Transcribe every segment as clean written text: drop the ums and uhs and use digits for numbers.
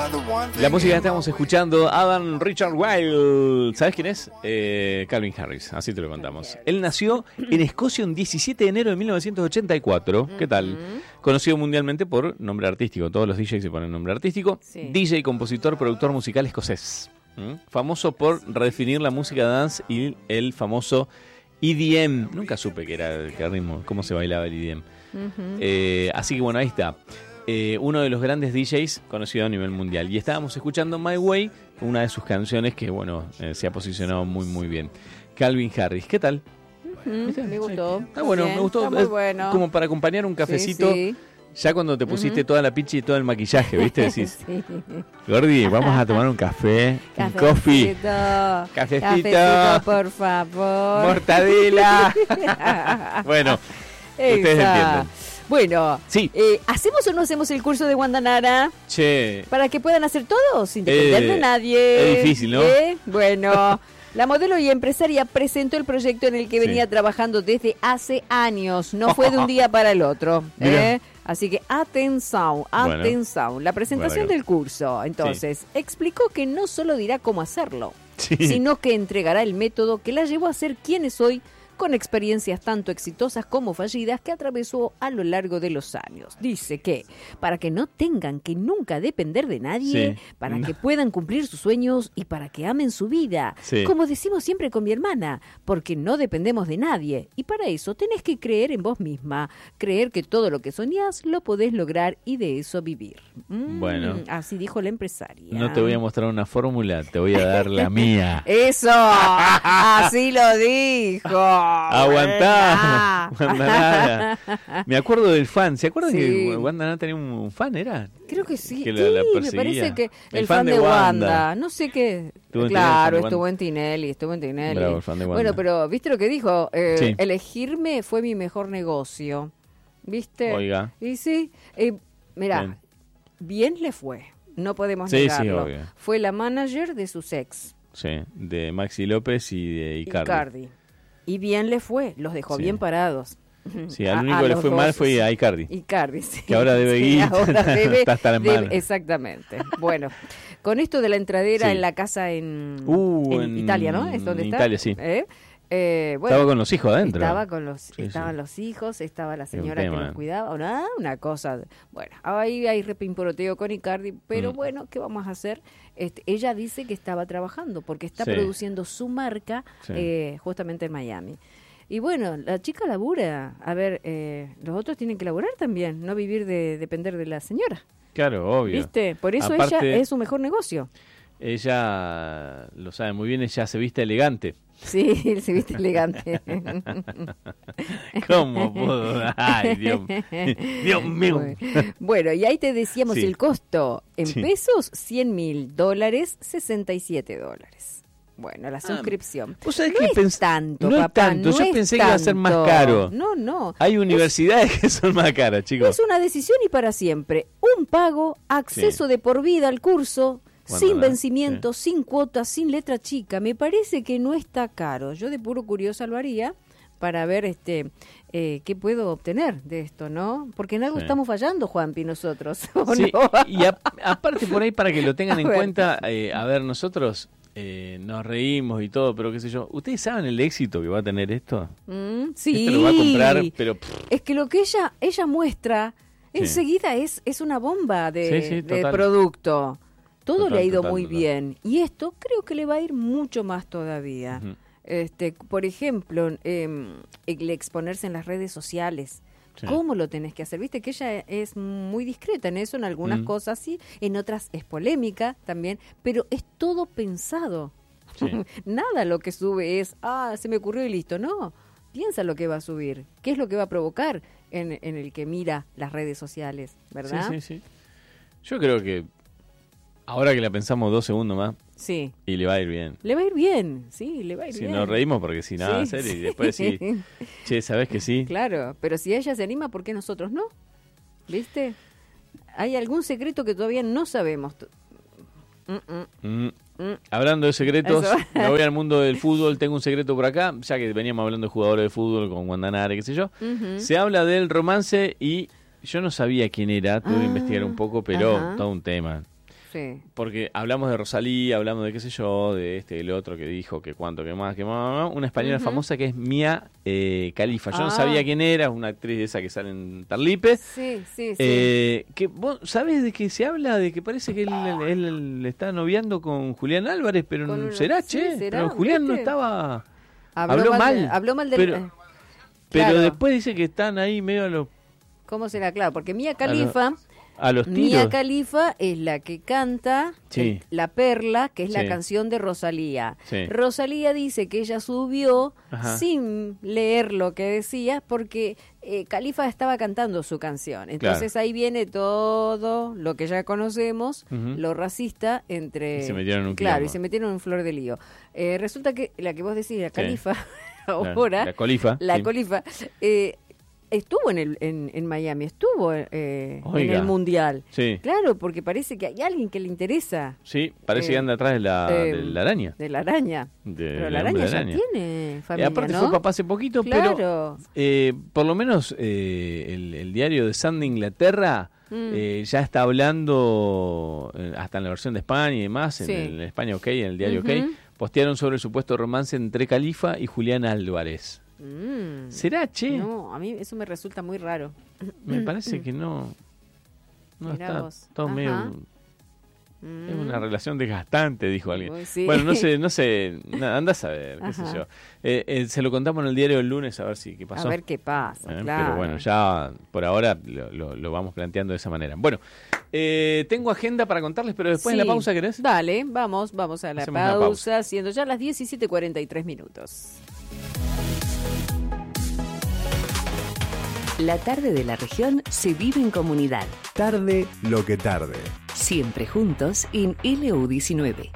La música que estamos escuchando, Adam Richard Wilde. ¿Sabes quién es? Calvin Harris, así te lo contamos. Él nació en Escocia un 17 de enero de 1984. ¿Qué tal? Conocido mundialmente por nombre artístico. Todos los DJs se ponen nombre artístico. Sí. DJ, compositor, productor musical escocés. Famoso por redefinir la música dance y el famoso EDM. Nunca supe qué era el ritmo, cómo se bailaba el EDM. Así que bueno, ahí está. Uno de los grandes DJs conocido a nivel mundial. Y estábamos escuchando My Way, una de sus canciones que, bueno, se ha posicionado muy, muy bien. Calvin Harris, ¿qué tal? Me gustó. Está bueno, bien, me gustó. Está muy bueno. Como para acompañar un cafecito. Sí, sí. Ya cuando te pusiste toda la picha y todo el maquillaje, ¿viste? Decís, sí. Gordi, vamos a tomar un café, un coffee. Cafecito, por favor. Mortadela. Bueno, ustedes entienden. Bueno, sí. ¿Hacemos o no hacemos el curso de Guandanara? Che. Para que puedan hacer todos, sin depender de nadie. Es difícil, ¿no? Bueno, la modelo y empresaria presentó el proyecto en el que venía trabajando desde hace años. No fue de un día para el otro. Así que atención. Bueno, la presentación del curso, entonces, explicó que no solo dirá cómo hacerlo, sino que entregará el método que la llevó a ser quien es hoy, con experiencias tanto exitosas como fallidas que atravesó a lo largo de los años. Dice que para que no tengan que nunca depender de nadie, para que puedan cumplir sus sueños y para que amen su vida. Como decimos siempre con mi hermana, porque no dependemos de nadie. Y para eso tenés que creer en vos misma, creer que todo lo que soñás lo podés lograr y de eso vivir. Bueno. Así dijo la empresaria. No te voy a mostrar una fórmula, te voy a dar la mía. Eso, así lo dijo. Aguantá, Guandanara. Me acuerdo del fan. ¿Se acuerdan que Guandanara tenía un fan? ¿Era? Creo que sí. Que la me parece que el fan de Wanda. No sé qué. Claro, estuvo en Tinelli. Bravo, el fan de Wanda. Bueno, pero ¿viste lo que dijo? Elegirme fue mi mejor negocio. ¿Viste? Oiga. Y sí, mirá, bien le fue. No podemos negarlo. Sí, fue la manager de sus ex. Sí, de Maxi López y de Icardi. Y bien le fue, los dejó bien parados. Sí, al único que le fue mal fue a Icardi. Sí. Que ahora debe ir, está hasta en mal. Exactamente. Bueno, con esto de la entradera en la casa en Italia, ¿no? ¿Es donde está? En Italia, sí. Bueno, estaba con los hijos adentro. Estaban los hijos, estaba la señora que los cuidaba. Una cosa. Bueno, ahí hay repimporoteo con Icardi, pero bueno, ¿qué vamos a hacer? Ella dice que estaba trabajando porque está produciendo su marca justamente en Miami. Y bueno, la chica labura. A ver, los otros tienen que laburar también, no vivir de depender de la señora. Claro, obvio. ¿Viste? Por eso ella es su mejor negocio. Ella lo sabe muy bien, ella se viste elegante. Sí, él se viste elegante. ¿Cómo puedo? Ay, Dios mío. Bueno, y ahí te decíamos el costo. En pesos, $100,000, $67. Bueno, la suscripción. ¿Vos sabés no que es tanto, no papá, es tanto. No yo pensé que iba a ser más caro. No. Hay universidades que son más caras, chicos. Es una decisión y para siempre. Un pago, acceso de por vida al curso, sin vencimiento, sin cuotas, sin letra chica. Me parece que no está caro. Yo de puro curiosa lo haría para ver qué puedo obtener de esto, ¿no? Porque en algo estamos fallando, Juanpi, nosotros. Sí, no? Y aparte por ahí, para que lo tengan en cuenta, a ver, nosotros nos reímos y todo, pero qué sé yo. ¿Ustedes saben el éxito que va a tener esto? Sí. Esto lo va a comprar, pero... Es que lo que ella muestra enseguida es una bomba de producto. Todo le ha ido muy bien. Y esto creo que le va a ir mucho más todavía. Por ejemplo, el exponerse en las redes sociales. ¿Cómo lo tenés que hacer? Viste que ella es muy discreta en eso, en algunas cosas sí, en otras es polémica también, pero es todo pensado. Nada lo que sube es, se me ocurrió y listo. No, piensa lo que va a subir, qué es lo que va a provocar en el que mira las redes sociales, ¿verdad? Sí. Yo creo que ahora que la pensamos 2 segundos más, y le va a ir bien. Le va a ir bien, sí, le va a ir bien. Si nos reímos porque si nada, serio, y después che, ¿sabés que sí? Claro, pero si ella se anima, ¿por qué nosotros no? ¿Viste? Hay algún secreto que todavía no sabemos. Hablando de secretos, me voy al mundo del fútbol. Tengo un secreto por acá, ya que veníamos hablando de jugadores de fútbol con Guandanara, qué sé yo. Se habla del romance y yo no sabía quién era, tuve que investigar un poco, pero todo un tema. Sí. Porque hablamos de Rosalía, hablamos de qué sé yo, de el otro que dijo que cuánto, que más, una española famosa que es Mia Khalifa. Yo no sabía quién era, una actriz de esa que sale en Tarlipe. Sí. Que vos sabés de que se habla de que parece que él está noviando con Julián Álvarez, pero ¿será? Pero Julián no estaba... Habló mal de... Pero después dice que están ahí medio a los... ¿Cómo será? Claro, porque Mia Khalifa... A los tiros. Mia Khalifa es la que canta La Perla, que es la Sí. canción de Rosalía. Sí. Rosalía dice que ella subió sin leer lo que decía porque Khalifa estaba cantando su canción. Entonces ahí viene todo lo que ya conocemos, lo racista entre... Y se metieron en un Claro, quilombo. y se metieron en un flor de lío. Resulta que la que vos decís, la Khalifa, ahora... La Colifa. La sí. Khalifa... estuvo en Miami, estuvo en el Mundial. Sí. Claro, porque parece que hay alguien que le interesa. Sí, parece que anda atrás de la araña. De la araña. Pero la araña ya tiene familia, aparte ¿no? fue papá hace poquito, Claro. pero por lo menos el diario The Sun de Inglaterra ya está hablando, hasta en la versión de España y demás, en España OK, en el diario OK, postearon sobre el supuesto romance entre Khalifa y Julián Álvarez. ¿Será, che? No, a mí eso me resulta muy raro. Me parece que no. No Mirá está vos. todo medio... Es una relación desgastante, dijo alguien. Uy, sí. Bueno, no sé, anda a saber, qué sé yo. Se lo contamos en el diario el lunes a ver qué pasó. A ver qué pasa, claro. Pero bueno, ya por ahora lo vamos planteando de esa manera. Bueno, tengo agenda para contarles, pero después de la pausa, ¿querés? Dale, vamos a la Hacemos una pausa, siendo ya las 17:43 minutos. La tarde de la región se vive en comunidad. Tarde lo que tarde. Siempre juntos en LU19.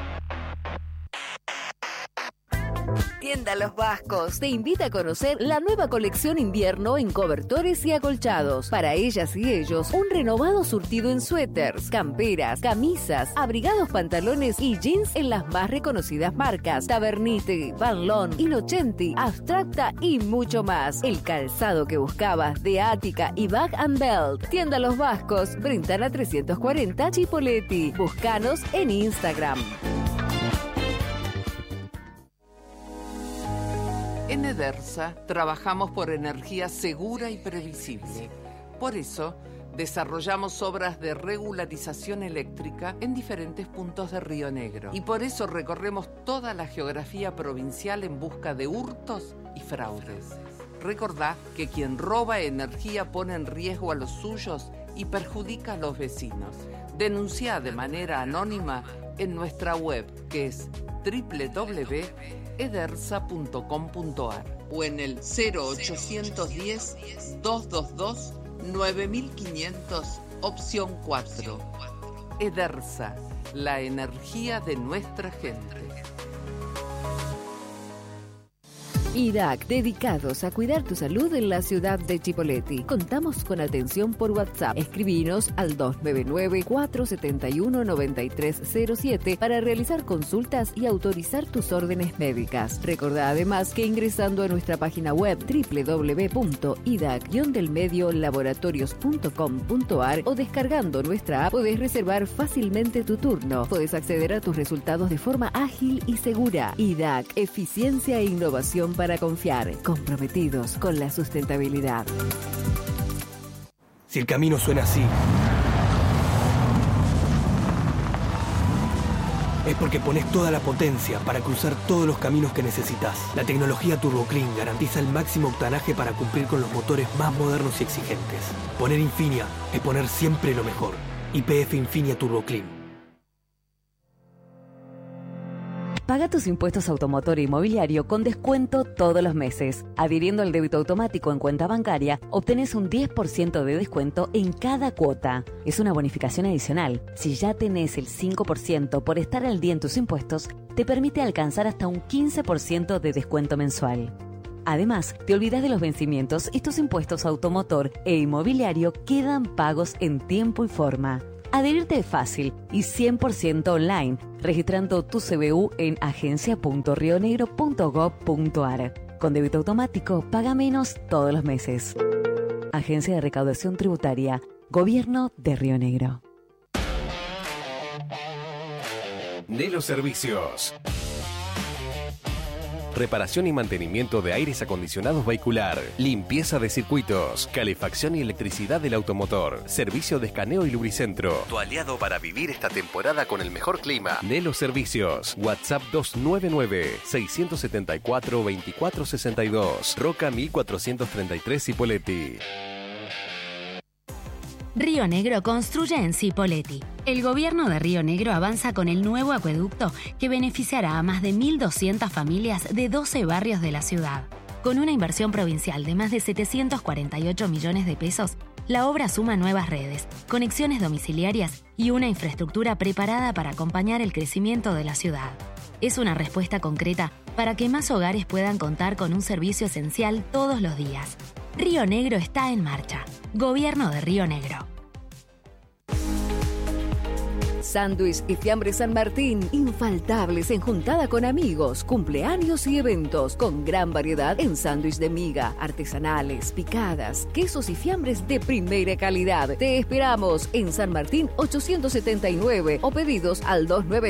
Tienda Los Vascos te invita a conocer la nueva colección invierno en cobertores y acolchados. Para ellas y ellos, un renovado surtido en suéteres, camperas, camisas, abrigados, pantalones y jeans en las más reconocidas marcas: Tabernite, Van Loon, Innocenti, Abstracta y mucho más. El calzado que buscabas de Ática y Bag & Belt. Tienda Los Vascos, Brentana 340, Chipoleti. Búscanos en Instagram. En Edersa trabajamos por energía segura y previsible. Por eso, desarrollamos obras de regularización eléctrica en diferentes puntos de Río Negro. Y por eso recorremos toda la geografía provincial en busca de hurtos y fraudes. Recordá que quien roba energía pone en riesgo a los suyos y perjudica a los vecinos. Denunciá de manera anónima en nuestra web, que es www.edersa.com.ar o en el 0810-222-9500, opción 4. Edersa, la energía de nuestra gente. IDAC, dedicados a cuidar tu salud en la ciudad de Chipoleti. Contamos con atención por WhatsApp. Escribinos al 299-471-9307 para realizar consultas y autorizar tus órdenes médicas. Recordá además que ingresando a nuestra página web www.idac-laboratorios.com.ar o descargando nuestra app podés reservar fácilmente tu turno. Podés acceder a tus resultados de forma ágil y segura. IDAC, eficiencia e innovación para confiar, comprometidos con la sustentabilidad. Si el camino suena así, es porque pones toda la potencia para cruzar todos los caminos que necesitas. La tecnología Turbo Clean garantiza el máximo octanaje para cumplir con los motores más modernos y exigentes. Poner Infinia es poner siempre lo mejor. YPF Infinia Turbo Clean. Paga tus impuestos automotor e inmobiliario con descuento todos los meses. Adhiriendo al débito automático en cuenta bancaria, obtenés un 10% de descuento en cada cuota. Es una bonificación adicional. Si ya tenés el 5% por estar al día en tus impuestos, te permite alcanzar hasta un 15% de descuento mensual. Además, te olvidas de los vencimientos y tus impuestos automotor e inmobiliario quedan pagos en tiempo y forma. Adherirte es fácil y 100% online, registrando tu CBU en agencia.rionegro.gov.ar. Con débito automático, paga menos todos los meses. Agencia de Recaudación Tributaria, Gobierno de Río Negro. Nelo Servicios. Reparación y mantenimiento de aires acondicionados vehicular, limpieza de circuitos, calefacción y electricidad del automotor, servicio de escaneo y lubricentro. Tu aliado para vivir esta temporada con el mejor clima. Nelo Servicios. WhatsApp 299-674-2462. Roca 1433 Cipolletti. Río Negro construye en Cipolletti. El gobierno de Río Negro avanza con el nuevo acueducto que beneficiará a más de 1.200 familias de 12 barrios de la ciudad. Con una inversión provincial de más de 748 millones de pesos, la obra suma nuevas redes, conexiones domiciliarias y una infraestructura preparada para acompañar el crecimiento de la ciudad. Es una respuesta concreta para que más hogares puedan contar con un servicio esencial todos los días. Río Negro está en marcha. Gobierno de Río Negro. Sándwich y Fiambres San Martín, infaltables en juntada con amigos, cumpleaños y eventos, con gran variedad en sándwich de miga, artesanales, picadas, quesos y fiambres de primera calidad. Te esperamos en San Martín 879 o pedidos al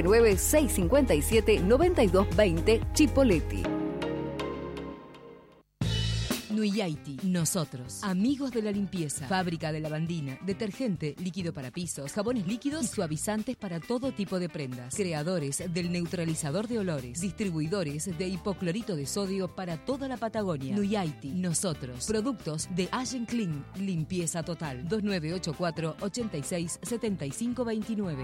299-657-9220 Cipolletti. Nuyaiti, nosotros, amigos de la limpieza, fábrica de lavandina, detergente, líquido para pisos, jabones líquidos y suavizantes para todo tipo de prendas, creadores del neutralizador de olores, distribuidores de hipoclorito de sodio para toda la Patagonia. Nuyaiti, nosotros, productos de Allen Clean, limpieza total, 2984 86 75 29.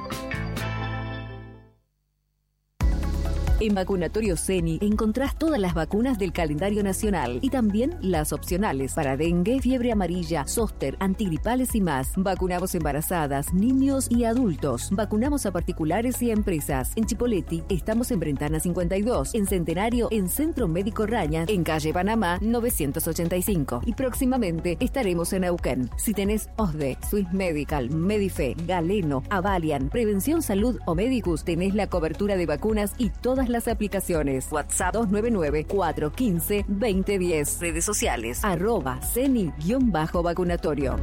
En Vacunatorio CENI encontrás todas las vacunas del calendario nacional y también las opcionales para dengue, fiebre amarilla, zóster, antigripales y más. Vacunamos embarazadas, niños y adultos. Vacunamos a particulares y a empresas. En Cipolletti estamos en Brentana 52, en Centenario, en Centro Médico Raña, en calle Panamá 985. Y próximamente estaremos en Neuquén. Si tenés OSDE, Swiss Medical, Medife, Galeno, Avalian, Prevención Salud o Medicus, tenés la cobertura de vacunas y todas las aplicaciones. WhatsApp 299-415-2010. Redes sociales @CENI_vacunatorio.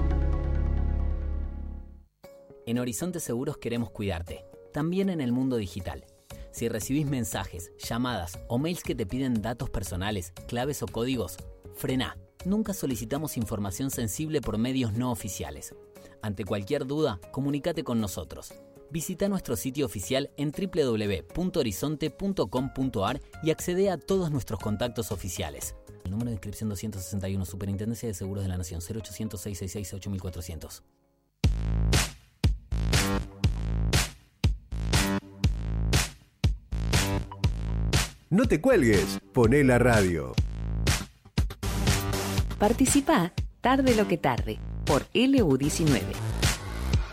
En Horizonte Seguros queremos cuidarte, también en el mundo digital. Si recibís mensajes, llamadas o mails que te piden datos personales, claves o códigos, frená. Nunca solicitamos información sensible por medios no oficiales. Ante cualquier duda, comunícate con nosotros. Visita nuestro sitio oficial en www.horizonte.com.ar y accede a todos nuestros contactos oficiales. El número de inscripción 261, Superintendencia de Seguros de la Nación, 0800-666-8400. No te cuelgues, poné la radio. Participa, tarde lo que tarde, por LU19.